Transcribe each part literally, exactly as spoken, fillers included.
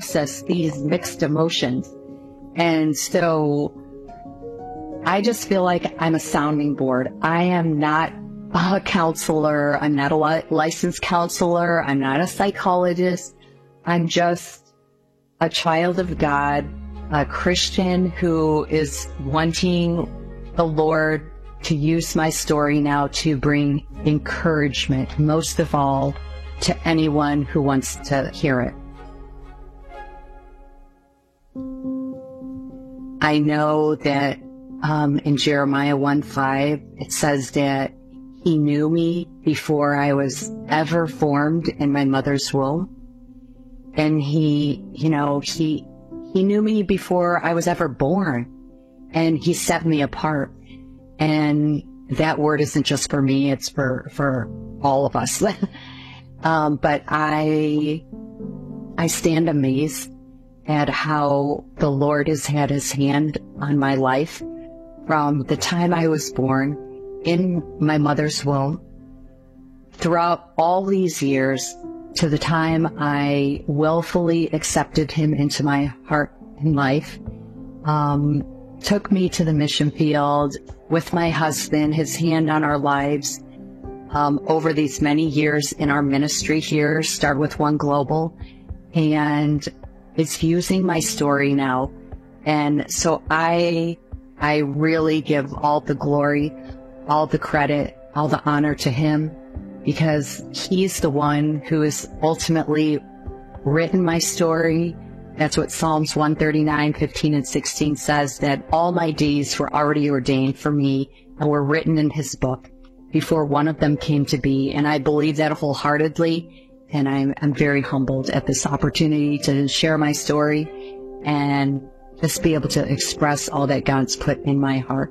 process these mixed emotions. And so I just feel like I'm a sounding board. I am not a counselor. I'm not a li- licensed counselor. I'm not a psychologist. I'm just a child of God, a Christian who is wanting the Lord to use my story now to bring encouragement, most of all, to anyone who wants to hear it. I know that um, in Jeremiah one five, it says that he knew me before I was ever formed in my mother's womb. And he, you know, he, he knew me before I was ever born, and he set me apart. And that word isn't just for me, it's for, for all of us. um, but I, I stand amazed at how the Lord has had his hand on my life from the time I was born in my mother's womb, throughout all these years, to the time I willfully accepted him into my heart and life, um, took me to the mission field with my husband, his hand on our lives, um, over these many years in our ministry here, Start With One Global, and it's using my story now. And so I, I really give all the glory, all the credit, all the honor to him, because he's the one who has ultimately written my story. That's what Psalms one thirty-nine, fifteen and sixteen says, that all my days were already ordained for me and were written in his book before one of them came to be. And I believe that wholeheartedly. And I'm, I'm very humbled at this opportunity to share my story and just be able to express all that God's put in my heart.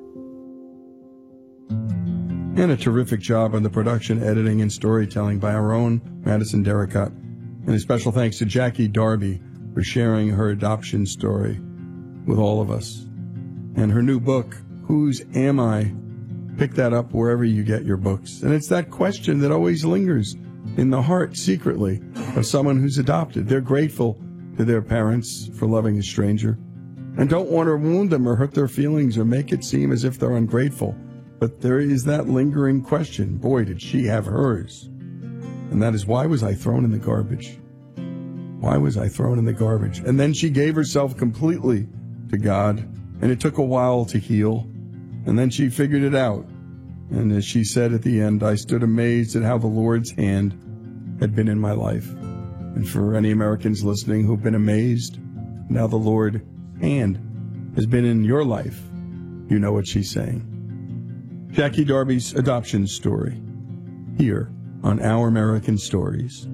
And a terrific job on the production, editing, and storytelling by our own Madison Derricott. And a special thanks to Jackie Darby for sharing her adoption story with all of us. And her new book, Whose Am I? Pick that up wherever you get your books. And it's that question that always lingers in the heart secretly of someone who's adopted. They're grateful to their parents for loving a stranger and don't want to wound them or hurt their feelings or make it seem as if they're ungrateful. But there is that lingering question, boy, did she have hers. And that is, why was I thrown in the garbage? Why was I thrown in the garbage? And then she gave herself completely to God, and it took a while to heal. And then she figured it out. And as she said at the end, I stood amazed at how the Lord's hand had been in my life. And for any Americans listening who've been amazed, now the Lord's hand has been in your life. You know what she's saying. Jackie Darby's adoption story, here on Our American Stories.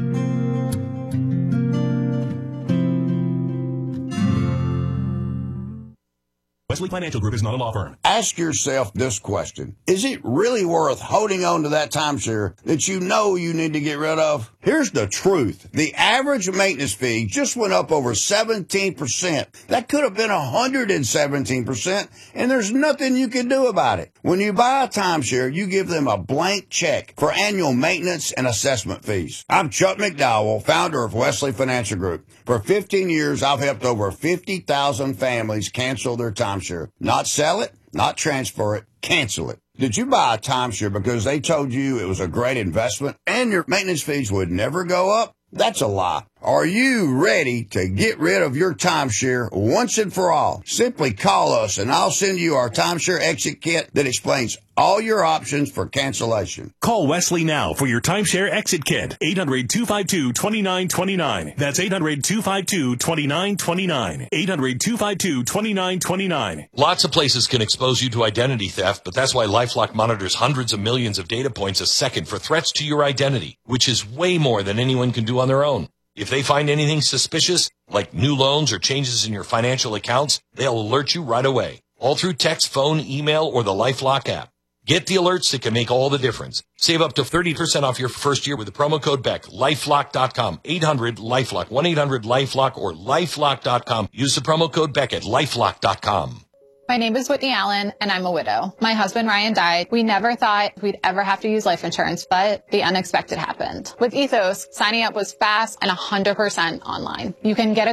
Wesley Financial Group is not a law firm. Ask yourself this question. Is it really worth holding on to that timeshare that you know you need to get rid of? Here's the truth. The average maintenance fee just went up over seventeen percent. That could have been one hundred seventeen percent, and there's nothing you can do about it. When you buy a timeshare, you give them a blank check for annual maintenance and assessment fees. I'm Chuck McDowell, founder of Wesley Financial Group. For fifteen years, I've helped over fifty thousand families cancel their timeshare. Not sell it, not transfer it, cancel it. Did you buy a timeshare because they told you it was a great investment and your maintenance fees would never go up? That's a lie. Are you ready to get rid of your timeshare once and for all? Simply call us and I'll send you our timeshare exit kit that explains all your options for cancellation. Call Wesley now for your timeshare exit kit. eight hundred, two five two, two nine two nine. That's eight hundred, two five two, two nine two nine. eight hundred, two five two, two nine two nine. Lots of places can expose you to identity theft, but that's why LifeLock monitors hundreds of millions of data points a second for threats to your identity, which is way more than anyone can do on their own. If they find anything suspicious, like new loans or changes in your financial accounts, they'll alert you right away, all through text, phone, email, or the LifeLock app. Get the alerts that can make all the difference. Save up to thirty percent off your first year with the promo code Beck. lifelock dot com. eight hundred LifeLock. one eight hundred LifeLock or lifelock dot com. Use the promo code Beck at lifelock dot com. My name is Whitney Allen, and I'm a widow. My husband, Ryan, died. We never thought we'd ever have to use life insurance, but the unexpected happened. With Ethos, signing up was fast and one hundred percent online. You can get a